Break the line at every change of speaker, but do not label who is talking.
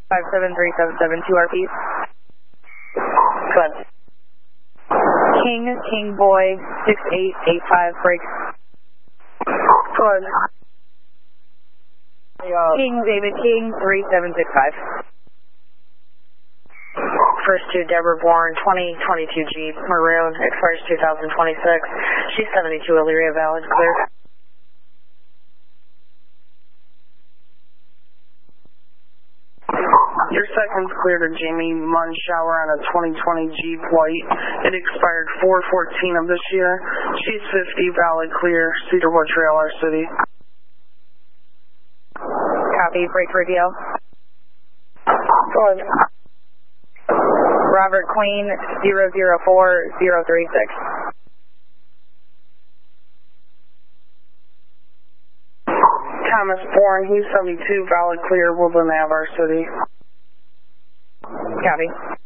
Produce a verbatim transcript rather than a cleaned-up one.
five seven three seven seven, two R Ps. Go ahead. King, King Boy, six eight eight five, break.
Go ahead. Uh,
King, David King, three seven six five. First to Deborah Bourne, twenty twenty-two Jeep, maroon, expires two thousand twenty-six. She's seventy-two Elyria, valid, clear.
Your second's clear to Jamie Munshower on a twenty twenty Jeep White. It expired four fourteen of this year. She's fifty, valid, clear, Cedarwood Trail, our city.
Copy, break radio.
Go ahead.
Robert Queen, zero zero four zero three six.
Thomas Bourne, he's seventy-two, valid, clear, Woodland Ave, our city.
Copy.